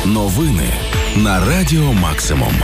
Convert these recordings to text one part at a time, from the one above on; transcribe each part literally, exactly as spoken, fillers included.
Новини на Радіо Максимум.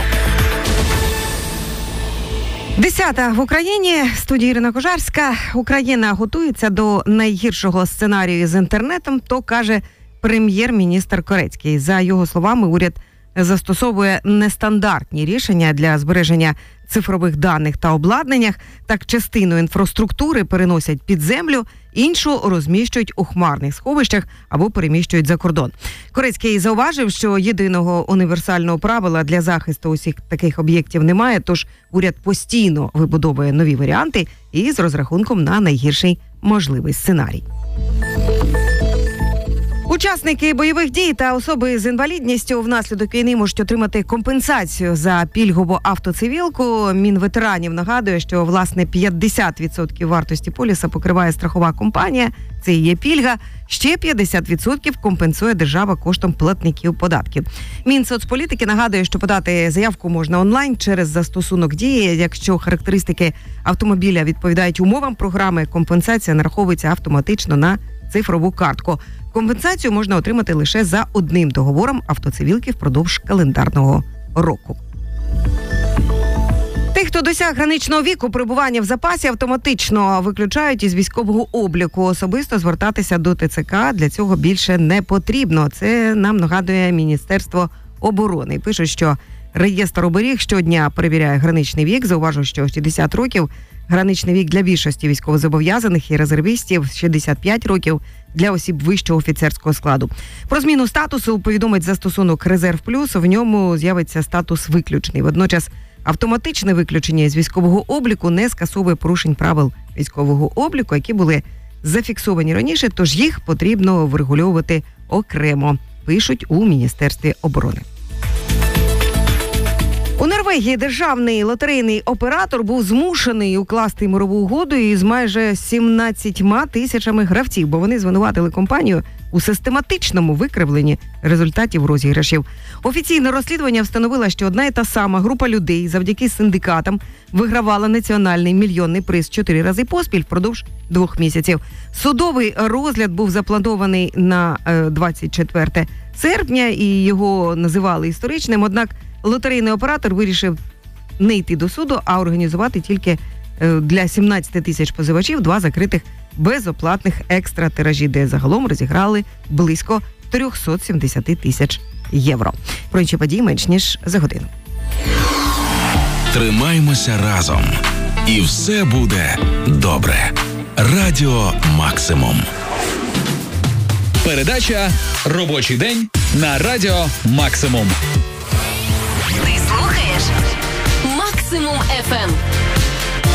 Десята в Україні. Студія Ірина Кожарська. Україна готується до найгіршого сценарію з інтернетом, то каже прем'єр-міністр Корецький. За його словами, уряд застосовує нестандартні рішення для збереження цифрових даних та обладнаннях. Так, частину інфраструктури переносять під землю, іншу розміщують у хмарних сховищах або переміщують за кордон. Корецький зауважив, що єдиного універсального правила для захисту усіх таких об'єктів немає, тож уряд постійно вибудовує нові варіанти і з розрахунком на найгірший можливий сценарій. Учасники бойових дій та особи з інвалідністю внаслідок війни можуть отримати компенсацію за пільгову автоцивілку. Мінветеранів нагадує, що, власне, п'ятдесят відсотків вартості поліса покриває страхова компанія. Це і є пільга. Ще п'ятдесят відсотків компенсує держава коштом платників податків. Мінсоцполітики нагадує, що подати заявку можна онлайн через застосунок «Дії». Якщо характеристики автомобіля відповідають умовам програми, компенсація нараховується автоматично на цифрову картку. Компенсацію можна отримати лише за одним договором автоцивілки впродовж календарного року. Тих, хто досяг граничного віку перебування в запасі, автоматично виключають із військового обліку. Особисто звертатися до ТЦК для цього більше не потрібно. Це нам нагадує Міністерство оборони. Пишуть, що реєстр оберіг щодня перевіряє граничний вік. Зауважу, що шістдесят років – граничний вік для більшості військовозобов'язаних і резервістів, шістдесят п'ять років для осіб вищого офіцерського складу. Про зміну статусу повідомить застосунок «Резерв Плюс». В ньому з'явиться статус виключний. Водночас автоматичне виключення із військового обліку не скасовує порушень правил військового обліку, які були зафіксовані раніше, тож їх потрібно врегульовувати окремо, пишуть у Міністерстві оборони. У Норвегії державний лотерейний оператор був змушений укласти мирову угоду із майже сімнадцятьма тисячами гравців, бо вони звинуватили компанію у систематичному викривленні результатів розіграшів. Офіційне розслідування встановило, що одна і та сама група людей завдяки синдикатам вигравала національний мільйонний приз чотири рази поспіль впродовж двох місяців. Судовий розгляд був запланований на двадцять четверте серпня і його називали історичним, однак лотерейний оператор вирішив не йти до суду, а організувати тільки для сімнадцяти тисяч позивачів два закритих безоплатних екстра-тиражі, де загалом розіграли близько триста сімдесят тисяч євро. Про інші події менш ніж за годину. Тримаймося разом. І все буде добре. Радіо Максимум. Передача «Робочий день» на Радіо Максимум. Ти слухаєш Максимум еф ем.